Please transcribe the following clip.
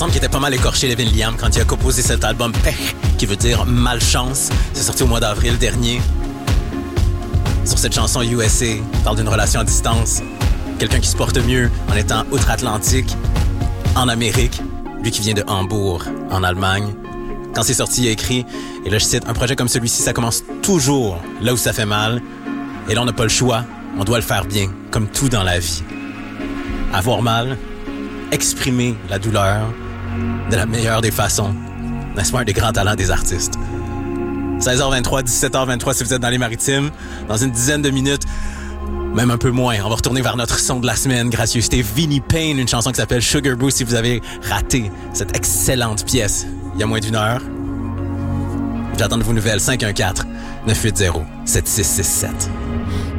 semble qu'il était pas mal écorché, Levin Liam, quand il a composé cet album Pech, qui veut dire malchance. C'est sorti au mois d'avril dernier. Sur cette chanson USA, il parle d'une relation à distance. Quelqu'un qui se porte mieux en étant outre-Atlantique, en Amérique. Lui qui vient de Hambourg, en Allemagne. Quand c'est sorti, il a écrit, et là je cite, un projet comme celui-ci, ça commence toujours là où ça fait mal. Et là, on n'a pas le choix. On doit le faire bien, comme tout dans la vie. Avoir mal, exprimer la douleur de la meilleure des façons. N'est-ce pas un des grands talents des artistes? 16h23, 17h23 si vous êtes dans les Maritimes. Dans une dizaine de minutes, même un peu moins, on va retourner vers notre son de la semaine. Gracieuseté Vinnie Payne, une chanson qui s'appelle Sugar Boo si vous avez raté cette excellente pièce il y a moins d'une heure. J'attends de vos nouvelles. 514-980-7667.